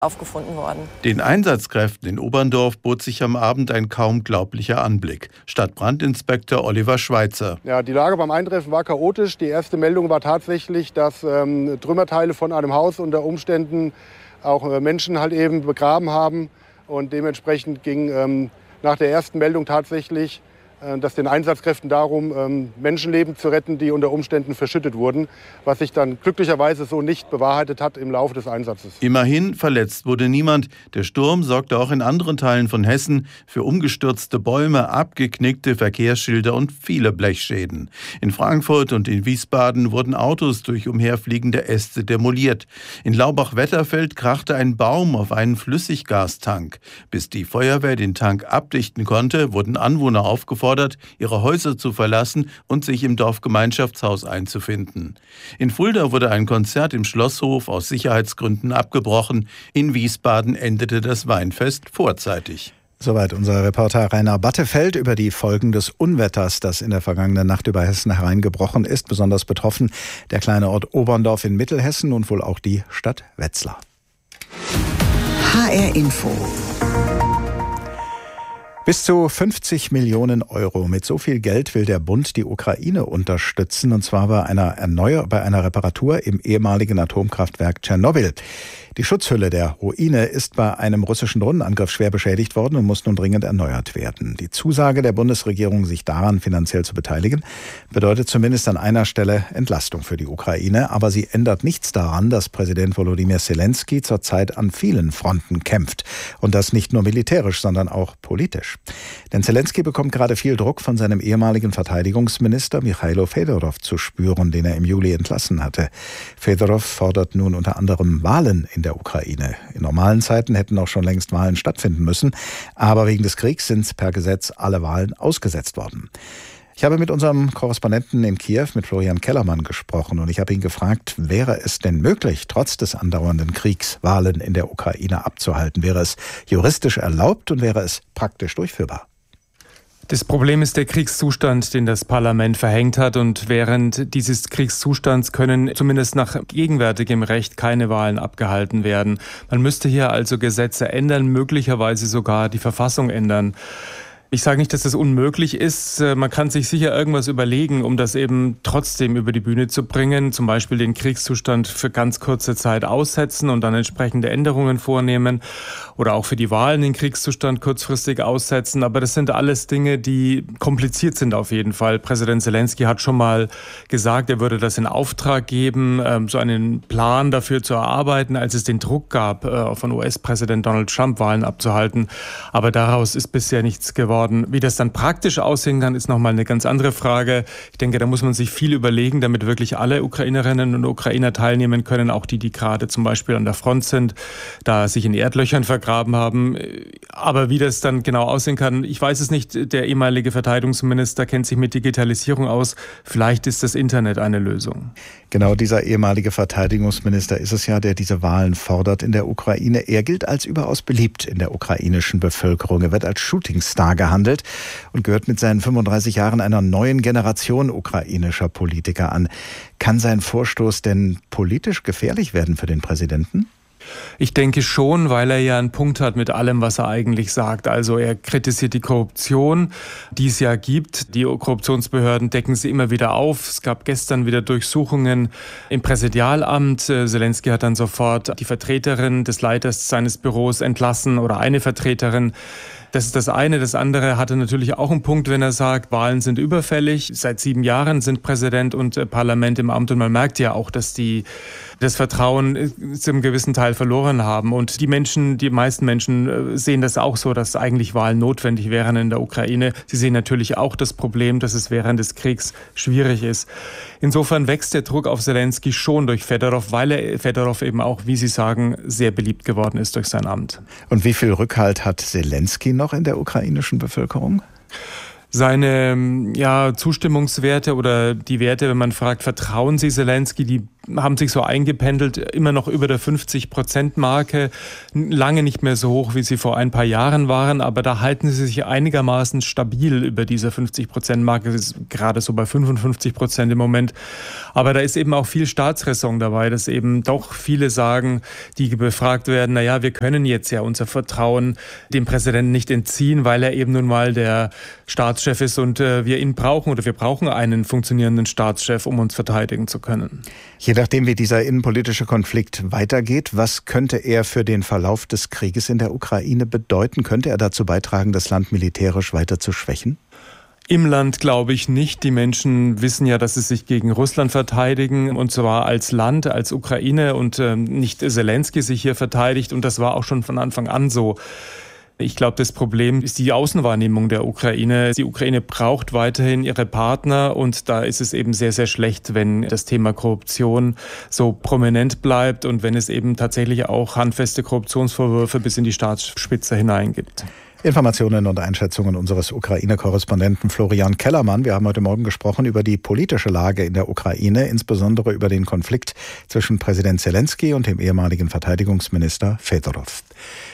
aufgefunden worden. Den Einsatzkräften in Oberndorf bot sich am Abend ein kaum glaublicher Anblick. Stadtbrandinspektor Oliver Schweitzer. Ja, die Lage beim Eintreffen war chaotisch. Die erste Meldung war tatsächlich, dass Trümmerteile von einem Haus unter Umständen auch Menschen halt eben begraben haben. Und dementsprechend ging nach der ersten Meldung tatsächlich dass den Einsatzkräften darum, Menschenleben zu retten, die unter Umständen verschüttet wurden, was sich dann glücklicherweise so nicht bewahrheitet hat im Laufe des Einsatzes. Immerhin, verletzt wurde niemand. Der Sturm sorgte auch in anderen Teilen von Hessen für umgestürzte Bäume, abgeknickte Verkehrsschilder und viele Blechschäden. In Frankfurt und in Wiesbaden wurden Autos durch umherfliegende Äste demoliert. In Laubach-Wetterfeld krachte ein Baum auf einen Flüssiggastank. Bis die Feuerwehr den Tank abdichten konnte, wurden Anwohner aufgefordert, ihre Häuser zu verlassen und sich im Dorfgemeinschaftshaus einzufinden. In Fulda wurde ein Konzert im Schlosshof aus Sicherheitsgründen abgebrochen. In Wiesbaden endete das Weinfest vorzeitig. Soweit unser Reporter Rainer Battefeld über die Folgen des Unwetters, das in der vergangenen Nacht über Hessen hereingebrochen ist. Besonders betroffen der kleine Ort Oberndorf in Mittelhessen und wohl auch die Stadt Wetzlar. HR Info. Bis zu 50 Millionen Euro. Mit so viel Geld will der Bund die Ukraine unterstützen, und zwar bei einer Reparatur im ehemaligen Atomkraftwerk Tschernobyl. Die Schutzhülle der Ruine ist bei einem russischen Drohnenangriff schwer beschädigt worden und muss nun dringend erneuert werden. Die Zusage der Bundesregierung, sich daran finanziell zu beteiligen, bedeutet zumindest an einer Stelle Entlastung für die Ukraine. Aber sie ändert nichts daran, dass Präsident Volodymyr Zelensky zurzeit an vielen Fronten kämpft. Und das nicht nur militärisch, sondern auch politisch. Denn Zelensky bekommt gerade viel Druck von seinem ehemaligen Verteidigungsminister Michailo Fedorow zu spüren, den er im Juli entlassen hatte. Fedorow fordert nun unter anderem Wahlen in der Ukraine. In normalen Zeiten hätten auch schon längst Wahlen stattfinden müssen, aber wegen des Kriegs sind per Gesetz alle Wahlen ausgesetzt worden. Ich habe mit unserem Korrespondenten in Kiew, mit Florian Kellermann, gesprochen und ich habe ihn gefragt, wäre es denn möglich, trotz des andauernden Kriegs Wahlen in der Ukraine abzuhalten? Wäre es juristisch erlaubt und wäre es praktisch durchführbar? Das Problem ist der Kriegszustand, den das Parlament verhängt hat, und während dieses Kriegszustands können zumindest nach gegenwärtigem Recht keine Wahlen abgehalten werden. Man müsste hier also Gesetze ändern, möglicherweise sogar die Verfassung ändern. Ich sage nicht, dass das unmöglich ist. Man kann sich sicher irgendwas überlegen, um das eben trotzdem über die Bühne zu bringen. Zum Beispiel den Kriegszustand für ganz kurze Zeit aussetzen und dann entsprechende Änderungen vornehmen. Oder auch für die Wahlen den Kriegszustand kurzfristig aussetzen. Aber das sind alles Dinge, die kompliziert sind auf jeden Fall. Präsident Zelensky hat schon mal gesagt, er würde das in Auftrag geben, so einen Plan dafür zu erarbeiten, als es den Druck gab, von US-Präsident Donald Trump Wahlen abzuhalten. Aber daraus ist bisher nichts geworden. Wie das dann praktisch aussehen kann, ist nochmal eine ganz andere Frage. Ich denke, da muss man sich viel überlegen, damit wirklich alle Ukrainerinnen und Ukrainer teilnehmen können, auch die gerade zum Beispiel an der Front sind, da sich in Erdlöchern vergraben haben. Aber wie das dann genau aussehen kann, ich weiß es nicht. Der ehemalige Verteidigungsminister kennt sich mit Digitalisierung aus. Vielleicht ist das Internet eine Lösung. Genau, dieser ehemalige Verteidigungsminister ist es ja, der diese Wahlen fordert in der Ukraine. Er gilt als überaus beliebt in der ukrainischen Bevölkerung. Er wird als Shootingstar gehandelt und gehört mit seinen 35 Jahren einer neuen Generation ukrainischer Politiker an. Kann sein Vorstoß denn politisch gefährlich werden für den Präsidenten? Ich denke schon, weil er ja einen Punkt hat mit allem, was er eigentlich sagt. Also er kritisiert die Korruption, die es ja gibt. Die Korruptionsbehörden decken sie immer wieder auf. Es gab gestern wieder Durchsuchungen im Präsidialamt. Zelensky hat dann sofort die Vertreterin des Leiters seines Büros entlassen oder eine Vertreterin. Das ist das eine. Das andere hatte natürlich auch einen Punkt, wenn er sagt, Wahlen sind überfällig. Seit 7 Jahren sind Präsident und Parlament im Amt und man merkt ja auch, dass die das Vertrauen zum gewissen Teil verloren haben. Und die meisten Menschen sehen das auch so, dass eigentlich Wahlen notwendig wären in der Ukraine. Sie sehen natürlich auch das Problem, dass es während des Kriegs schwierig ist. Insofern wächst der Druck auf Zelensky schon durch Fedorow, weil Fedorow eben auch, wie Sie sagen, sehr beliebt geworden ist durch sein Amt. Und wie viel Rückhalt hat Zelensky noch in der ukrainischen Bevölkerung? Seine Zustimmungswerte oder die Werte, wenn man fragt, vertrauen Sie Zelensky, die haben sich so eingependelt, immer noch über der 50%-Marke, lange nicht mehr so hoch, wie sie vor ein paar Jahren waren, aber da halten sie sich einigermaßen stabil über dieser 50%-Marke, das ist gerade so bei 55% im Moment. Aber da ist eben auch viel Staatsräson dabei, dass eben doch viele sagen, die befragt werden, naja, wir können jetzt ja unser Vertrauen dem Präsidenten nicht entziehen, weil er eben nun mal der Staatschef ist und wir ihn brauchen oder wir brauchen einen funktionierenden Staatschef, um uns verteidigen zu können. Je nachdem, wie dieser innenpolitische Konflikt weitergeht, was könnte er für den Verlauf des Krieges in der Ukraine bedeuten? Könnte er dazu beitragen, das Land militärisch weiter zu schwächen? Im Land glaube ich nicht. Die Menschen wissen ja, dass sie sich gegen Russland verteidigen, und zwar als Land, als Ukraine, und nicht Zelensky sich hier verteidigt. Und das war auch schon von Anfang an so. Ich glaube, das Problem ist die Außenwahrnehmung der Ukraine. Die Ukraine braucht weiterhin ihre Partner, und da ist es eben sehr, sehr schlecht, wenn das Thema Korruption so prominent bleibt und wenn es eben tatsächlich auch handfeste Korruptionsvorwürfe bis in die Staatsspitze hinein gibt. Informationen und Einschätzungen unseres Ukraine-Korrespondenten Florian Kellermann. Wir haben heute Morgen gesprochen über die politische Lage in der Ukraine, insbesondere über den Konflikt zwischen Präsident Zelensky und dem ehemaligen Verteidigungsminister Fedorov.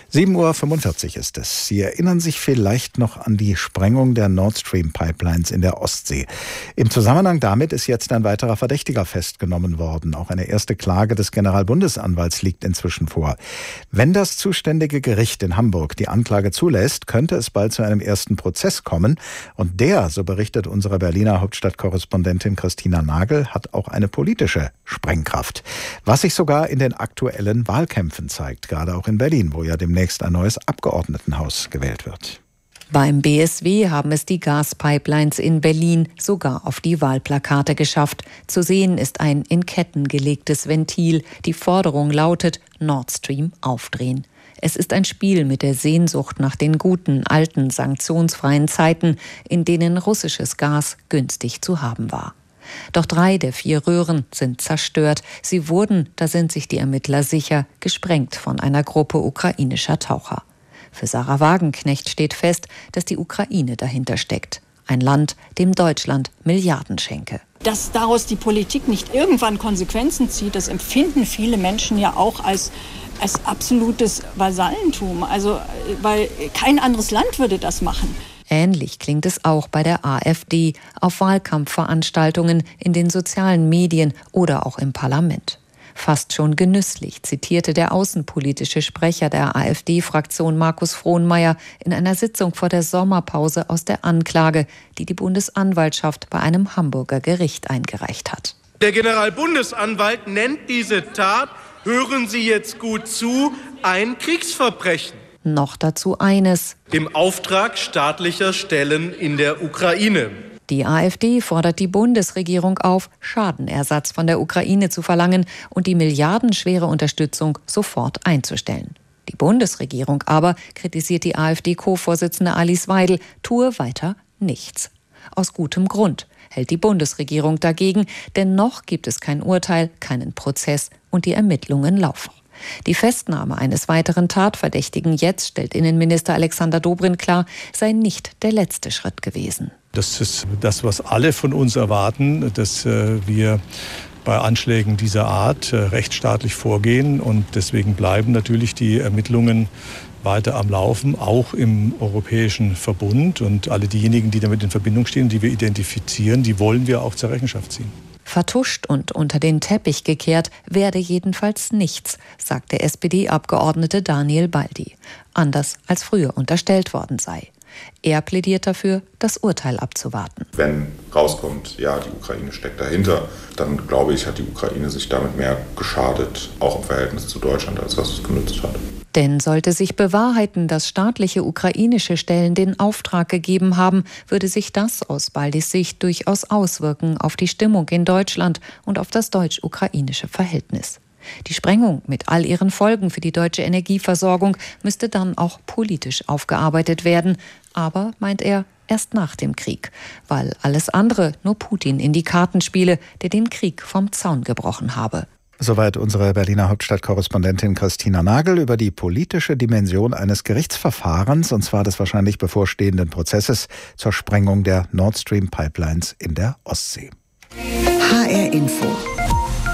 7:45 Uhr ist es. Sie erinnern sich vielleicht noch an die Sprengung der Nord Stream Pipelines in der Ostsee. Im Zusammenhang damit ist jetzt ein weiterer Verdächtiger festgenommen worden. Auch eine erste Klage des Generalbundesanwalts liegt inzwischen vor. Wenn das zuständige Gericht in Hamburg die Anklage zulässt, könnte es bald zu einem ersten Prozess kommen. Und der, so berichtet unsere Berliner Hauptstadtkorrespondentin Christina Nagel, hat auch eine politische Sprengkraft. Was sich sogar in den aktuellen Wahlkämpfen zeigt, gerade auch in Berlin, wo ja demnächst ein neues Abgeordnetenhaus gewählt wird. Beim BSW haben es die Gaspipelines in Berlin sogar auf die Wahlplakate geschafft. Zu sehen ist ein in Ketten gelegtes Ventil. Die Forderung lautet: Nord Stream aufdrehen. Es ist ein Spiel mit der Sehnsucht nach den guten, alten, sanktionsfreien Zeiten, in denen russisches Gas günstig zu haben war. Doch 3 der 4 Röhren sind zerstört. Sie wurden, da sind sich die Ermittler sicher, gesprengt von einer Gruppe ukrainischer Taucher. Für Sarah Wagenknecht steht fest, dass die Ukraine dahinter steckt. Ein Land, dem Deutschland Milliarden schenke. Dass daraus die Politik nicht irgendwann Konsequenzen zieht, das empfinden viele Menschen ja auch als absolutes Vasallentum. Also, weil kein anderes Land würde das machen. Ähnlich klingt es auch bei der AfD auf Wahlkampfveranstaltungen, in den sozialen Medien oder auch im Parlament. Fast schon genüsslich zitierte der außenpolitische Sprecher der AfD-Fraktion Markus Frohnmaier in einer Sitzung vor der Sommerpause aus der Anklage, die die Bundesanwaltschaft bei einem Hamburger Gericht eingereicht hat. Der Generalbundesanwalt nennt diese Tat, hören Sie jetzt gut zu, ein Kriegsverbrechen. Noch dazu eines: im Auftrag staatlicher Stellen in der Ukraine. Die AfD fordert die Bundesregierung auf, Schadenersatz von der Ukraine zu verlangen und die milliardenschwere Unterstützung sofort einzustellen. Die Bundesregierung aber, kritisiert die AfD-Co-Vorsitzende Alice Weidel, tue weiter nichts. Aus gutem Grund hält die Bundesregierung dagegen, denn noch gibt es kein Urteil, keinen Prozess und die Ermittlungen laufen. Die Festnahme eines weiteren Tatverdächtigen jetzt, stellt Innenminister Alexander Dobrindt klar, sei nicht der letzte Schritt gewesen. Das ist das, was alle von uns erwarten, dass wir bei Anschlägen dieser Art rechtsstaatlich vorgehen. Und deswegen bleiben natürlich die Ermittlungen weiter am Laufen, auch im Europäischen Verbund. Und alle diejenigen, die damit in Verbindung stehen, die wir identifizieren, die wollen wir auch zur Rechenschaft ziehen. Vertuscht und unter den Teppich gekehrt werde jedenfalls nichts, sagt der SPD-Abgeordnete Daniel Baldi. Anders als früher unterstellt worden sei. Er plädiert dafür, das Urteil abzuwarten. Wenn rauskommt, ja, die Ukraine steckt dahinter, dann glaube ich, hat die Ukraine sich damit mehr geschadet, auch im Verhältnis zu Deutschland, als was es genutzt hat. Denn sollte sich bewahrheiten, dass staatliche ukrainische Stellen den Auftrag gegeben haben, würde sich das aus Baldis Sicht durchaus auswirken auf die Stimmung in Deutschland und auf das deutsch-ukrainische Verhältnis. Die Sprengung mit all ihren Folgen für die deutsche Energieversorgung müsste dann auch politisch aufgearbeitet werden. Aber, meint er, erst nach dem Krieg, weil alles andere nur Putin in die Karten spiele, der den Krieg vom Zaun gebrochen habe. Soweit unsere Berliner Hauptstadtkorrespondentin Christina Nagel über die politische Dimension eines Gerichtsverfahrens, und zwar des wahrscheinlich bevorstehenden Prozesses zur Sprengung der Nord Stream Pipelines in der Ostsee. HR Info.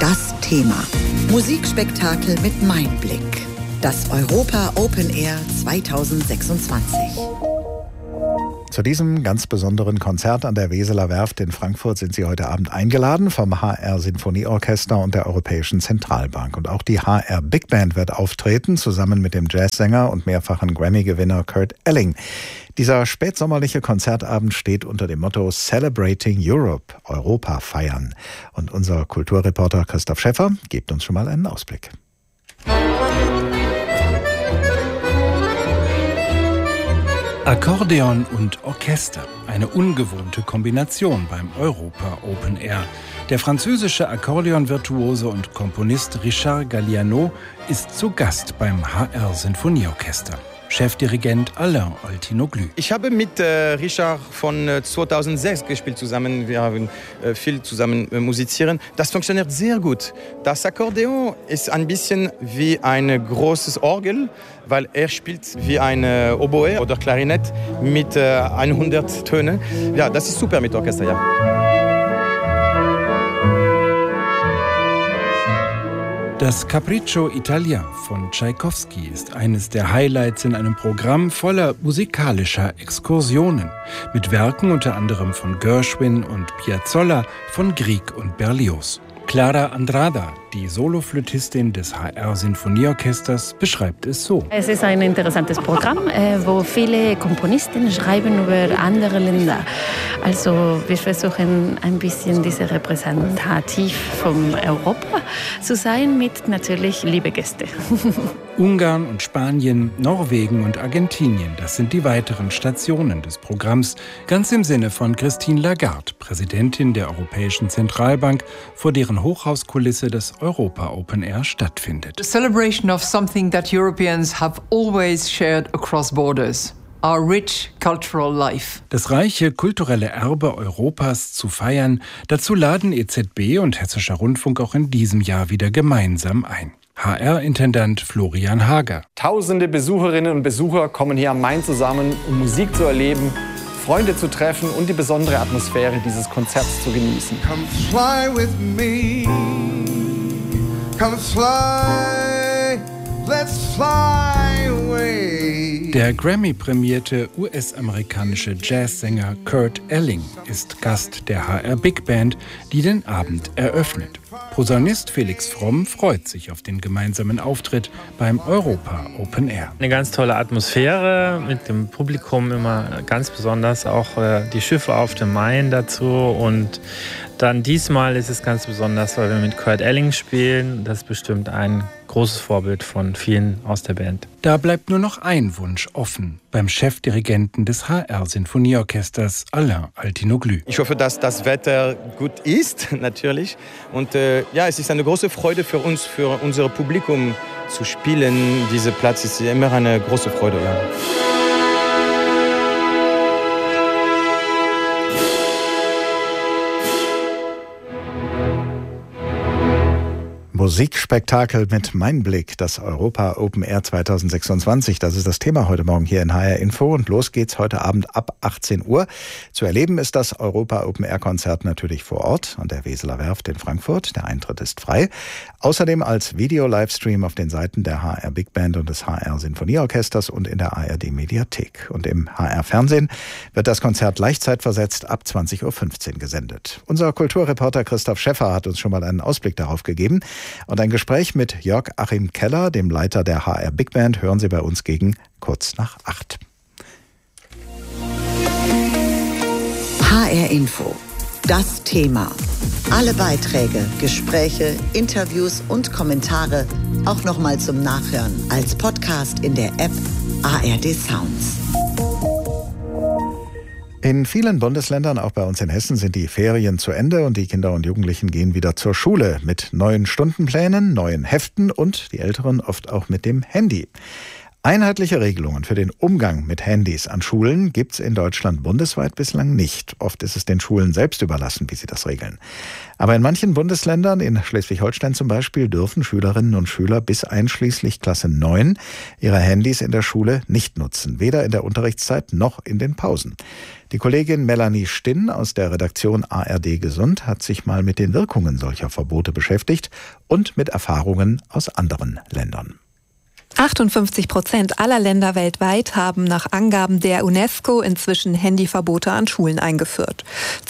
Das Thema. Musikspektakel mit Meinblick. Das Europa Open Air 2026. Zu diesem ganz besonderen Konzert an der Weseler Werft in Frankfurt sind Sie heute Abend eingeladen vom HR Sinfonieorchester und der Europäischen Zentralbank. Und auch die HR Big Band wird auftreten, zusammen mit dem Jazzsänger und mehrfachen Grammy-Gewinner Kurt Elling. Dieser spätsommerliche Konzertabend steht unter dem Motto Celebrating Europe, Europa feiern. Und unser Kulturreporter Christoph Schäffer gibt uns schon mal einen Ausblick. Akkordeon und Orchester, eine ungewohnte Kombination beim Europa Open Air. Der französische Akkordeon-Virtuose und Komponist Richard Galliano ist zu Gast beim HR Sinfonieorchester. Chefdirigent Alain Altinoglu. Ich habe mit Richard von 2006 gespielt zusammen. Wir haben viel zusammen musizieren. Das funktioniert sehr gut. Das Akkordeon ist ein bisschen wie ein großes Orgel, weil er spielt wie eine Oboe oder Klarinett mit 100 Tönen. Ja, das ist super mit Orchester, ja. Das Capriccio Italien von Tschaikowski ist eines der Highlights in einem Programm voller musikalischer Exkursionen. Mit Werken unter anderem von Gershwin und Piazzolla, von Grieg und Berlioz. Clara Andrada, die Soloflötistin des HR Sinfonieorchesters, beschreibt es so. Es ist ein interessantes Programm, wo viele Komponisten schreiben über andere Länder. Also wir versuchen ein bisschen diese repräsentativ von Europa zu sein, mit natürlich liebe Gäste. Ungarn und Spanien, Norwegen und Argentinien, das sind die weiteren Stationen des Programms, ganz im Sinne von Christine Lagarde, Präsidentin der Europäischen Zentralbank, vor deren Hochhauskulisse das Europa Open Air stattfindet. The celebration of something that Europeans have always shared across borders. Our rich cultural life. Das reiche kulturelle Erbe Europas zu feiern, dazu laden EZB und Hessischer Rundfunk auch in diesem Jahr wieder gemeinsam ein. HR-Intendant Florian Hager. Tausende Besucherinnen und Besucher kommen hier am Main zusammen, um Musik zu erleben, Freunde zu treffen und die besondere Atmosphäre dieses Konzerts zu genießen. Come fly with me, come fly, let's fly away. Der Grammy-prämierte US-amerikanische Jazzsänger Kurt Elling ist Gast der HR Big Band, die den Abend eröffnet. Posaunist Felix Fromm freut sich auf den gemeinsamen Auftritt beim Europa Open Air. Eine ganz tolle Atmosphäre mit dem Publikum, immer ganz besonders auch die Schiffe auf dem Main dazu. Und dann diesmal ist es ganz besonders, weil wir mit Kurt Elling spielen. Das ist bestimmt ein großes Vorbild von vielen aus der Band. Da bleibt nur noch ein Wunsch offen beim Chefdirigenten des HR Sinfonieorchesters Alain Altinoglu. Ich hoffe, dass das Wetter gut ist, natürlich. Und ja, es ist eine große Freude für uns, für unser Publikum zu spielen. Dieser Platz ist immer eine große Freude. Ja. Musikspektakel mit Meinblick, das Europa Open Air 2026. Das ist das Thema heute Morgen hier in HR Info. Und los geht's heute Abend ab 18 Uhr. Zu erleben ist das Europa Open Air Konzert natürlich vor Ort an der Weseler Werft in Frankfurt. Der Eintritt ist frei. Außerdem als Video-Livestream auf den Seiten der HR Big Band und des HR Sinfonieorchesters und in der ARD Mediathek. Und im HR Fernsehen wird das Konzert gleichzeitversetzt ab 20.15 Uhr gesendet. Unser Kulturreporter Christoph Schäffer hat uns schon mal einen Ausblick darauf gegeben. Und ein Gespräch mit Jörg Achim Keller, dem Leiter der HR Big Band, hören Sie bei uns gegen kurz nach 8. HR Info. Das Thema. Alle Beiträge, Gespräche, Interviews und Kommentare auch nochmal zum Nachhören als Podcast in der App ARD Sounds. In vielen Bundesländern, auch bei uns in Hessen, sind die Ferien zu Ende und die Kinder und Jugendlichen gehen wieder zur Schule mit neuen Stundenplänen, neuen Heften und die Älteren oft auch mit dem Handy. Einheitliche Regelungen für den Umgang mit Handys an Schulen gibt es in Deutschland bundesweit bislang nicht. Oft ist es den Schulen selbst überlassen, wie sie das regeln. Aber in manchen Bundesländern, in Schleswig-Holstein zum Beispiel, dürfen Schülerinnen und Schüler bis einschließlich Klasse 9 ihre Handys in der Schule nicht nutzen. Weder in der Unterrichtszeit noch in den Pausen. Die Kollegin Melanie Stinn aus der Redaktion ARD Gesund hat sich mal mit den Wirkungen solcher Verbote beschäftigt und mit Erfahrungen aus anderen Ländern. 58% aller Länder weltweit haben nach Angaben der UNESCO inzwischen Handyverbote an Schulen eingeführt.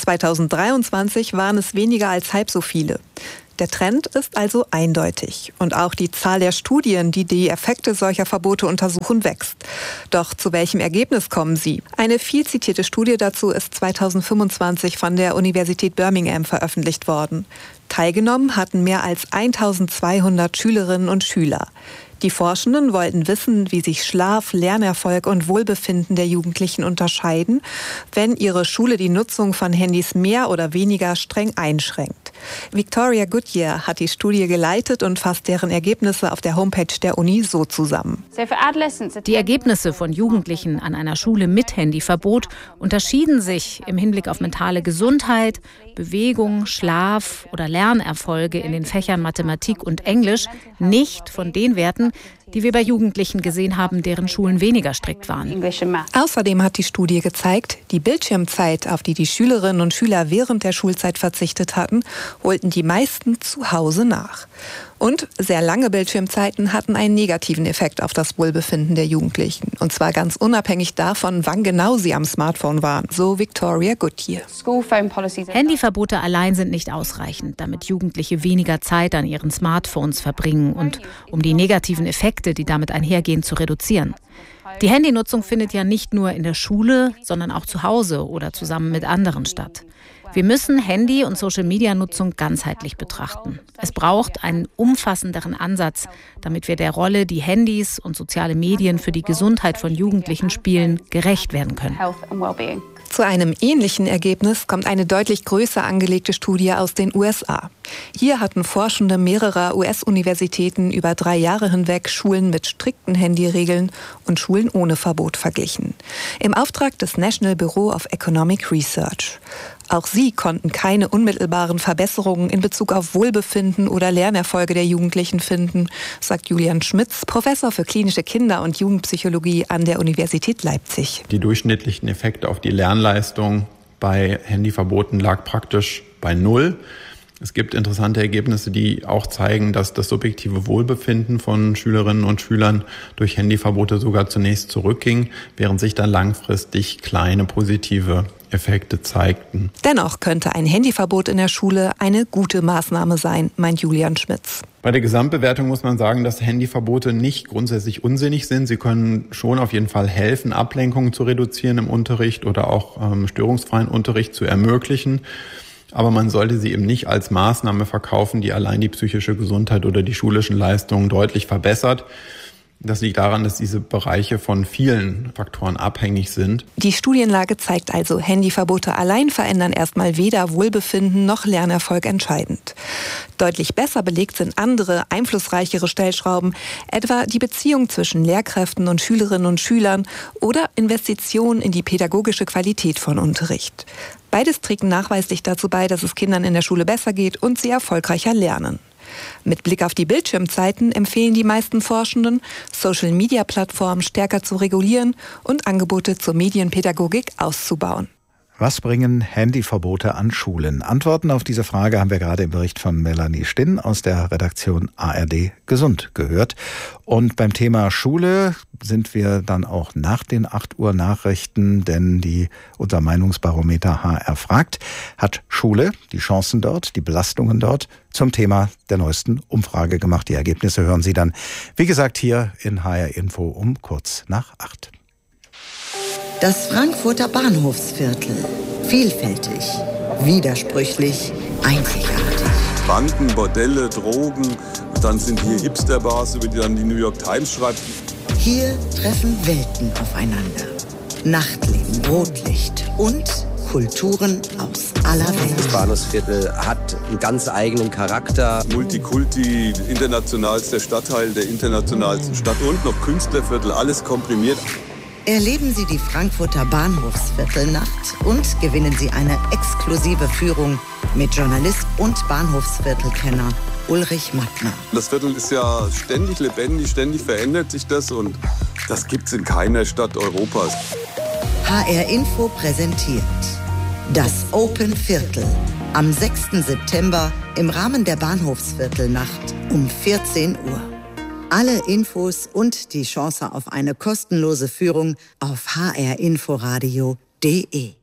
2023 waren es weniger als halb so viele. Der Trend ist also eindeutig. Und auch die Zahl der Studien, die die Effekte solcher Verbote untersuchen, wächst. Doch zu welchem Ergebnis kommen sie? Eine viel zitierte Studie dazu ist 2025 von der Universität Birmingham veröffentlicht worden. Teilgenommen hatten mehr als 1200 Schülerinnen und Schüler. Die Forschenden wollten wissen, wie sich Schlaf, Lernerfolg und Wohlbefinden der Jugendlichen unterscheiden, wenn ihre Schule die Nutzung von Handys mehr oder weniger streng einschränkt. Victoria Goodyear hat die Studie geleitet und fasst deren Ergebnisse auf der Homepage der Uni so zusammen. Die Ergebnisse von Jugendlichen an einer Schule mit Handyverbot unterschieden sich im Hinblick auf mentale Gesundheit, Bewegung, Schlaf oder Lernerfolge in den Fächern Mathematik und Englisch nicht von den Werten, die wir bei Jugendlichen gesehen haben, deren Schulen weniger strikt waren. Außerdem hat die Studie gezeigt, die Bildschirmzeit, auf die die Schülerinnen und Schüler während der Schulzeit verzichtet hatten, holten die meisten zu Hause nach. Und sehr lange Bildschirmzeiten hatten einen negativen Effekt auf das Wohlbefinden der Jugendlichen. Und zwar ganz unabhängig davon, wann genau sie am Smartphone waren, so Victoria Goodyear. Handyverbote allein sind nicht ausreichend, damit Jugendliche weniger Zeit an ihren Smartphones verbringen und um die negativen Effekte, die damit einhergehen, zu reduzieren. Die Handynutzung findet ja nicht nur in der Schule, sondern auch zu Hause oder zusammen mit anderen statt. Wir müssen Handy- und Social-Media-Nutzung ganzheitlich betrachten. Es braucht einen umfassenderen Ansatz, damit wir der Rolle, die Handys und soziale Medien für die Gesundheit von Jugendlichen spielen, gerecht werden können. Zu einem ähnlichen Ergebnis kommt eine deutlich größer angelegte Studie aus den USA. Hier hatten Forschende mehrerer US-Universitäten über 3 Jahre hinweg Schulen mit strikten Handyregeln und Schulen ohne Verbot verglichen. Im Auftrag des National Bureau of Economic Research. Auch sie konnten keine unmittelbaren Verbesserungen in Bezug auf Wohlbefinden oder Lernerfolge der Jugendlichen finden, sagt Julian Schmitz, Professor für klinische Kinder- und Jugendpsychologie an der Universität Leipzig. Die durchschnittlichen Effekte auf die Lernleistung bei Handyverboten lag praktisch bei 0. Es gibt interessante Ergebnisse, die auch zeigen, dass das subjektive Wohlbefinden von Schülerinnen und Schülern durch Handyverbote sogar zunächst zurückging, während sich dann langfristig kleine positive Effekte zeigten. Dennoch könnte ein Handyverbot in der Schule eine gute Maßnahme sein, meint Julian Schmitz. Bei der Gesamtbewertung muss man sagen, dass Handyverbote nicht grundsätzlich unsinnig sind. Sie können schon auf jeden Fall helfen, Ablenkungen zu reduzieren im Unterricht oder auch störungsfreien Unterricht zu ermöglichen. Aber man sollte sie eben nicht als Maßnahme verkaufen, die allein die psychische Gesundheit oder die schulischen Leistungen deutlich verbessert. Das liegt daran, dass diese Bereiche von vielen Faktoren abhängig sind. Die Studienlage zeigt also, Handyverbote allein verändern erstmal weder Wohlbefinden noch Lernerfolg entscheidend. Deutlich besser belegt sind andere, einflussreichere Stellschrauben, etwa die Beziehung zwischen Lehrkräften und Schülerinnen und Schülern oder Investitionen in die pädagogische Qualität von Unterricht. Beides trägt nachweislich dazu bei, dass es Kindern in der Schule besser geht und sie erfolgreicher lernen. Mit Blick auf die Bildschirmzeiten empfehlen die meisten Forschenden, Social-Media-Plattformen stärker zu regulieren und Angebote zur Medienpädagogik auszubauen. Was bringen Handyverbote an Schulen? Antworten auf diese Frage haben wir gerade im Bericht von Melanie Stinn aus der Redaktion ARD Gesund gehört. Und beim Thema Schule sind wir dann auch nach den 8 Uhr Nachrichten, denn unser Meinungsbarometer HR fragt, hat Schule die Chancen dort, die Belastungen dort zum Thema der neuesten Umfrage gemacht. Die Ergebnisse hören Sie dann, wie gesagt, hier in HR Info um kurz nach 8. Das Frankfurter Bahnhofsviertel. Vielfältig, widersprüchlich, einzigartig. Banken, Bordelle, Drogen, dann sind hier Hipsterbars, über die dann die New York Times schreibt. Hier treffen Welten aufeinander. Nachtleben, Rotlicht und Kulturen aus aller Welt. Das Bahnhofsviertel hat einen ganz eigenen Charakter. Multikulti, internationalster Stadtteil der internationalsten Stadt und noch Künstlerviertel, alles komprimiert. Erleben Sie die Frankfurter Bahnhofsviertelnacht und gewinnen Sie eine exklusive Führung mit Journalist und Bahnhofsviertelkenner Ulrich Mattner. Das Viertel ist ja ständig lebendig, ständig verändert sich das und das gibt's in keiner Stadt Europas. HR Info präsentiert das Open Viertel am 6. September im Rahmen der Bahnhofsviertelnacht um 14 Uhr. Alle Infos und die Chance auf eine kostenlose Führung auf hrinforadio.de.